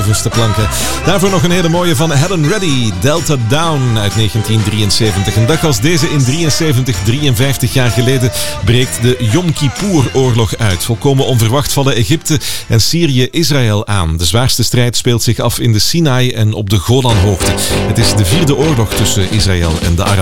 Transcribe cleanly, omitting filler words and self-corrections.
bovenste planken. Daarvoor nog een hele mooie van Helen Reddy, Delta Down uit 1973. Een dag als deze in 53 jaar geleden breekt de Yom Kippur-oorlog uit. Volkomen onverwacht vallen Egypte en Syrië Israël aan. De zwaarste strijd speelt zich af in de Sinaï en op de Golanhoogte. Het is de 4e oorlog tussen Israël en de Arabieren.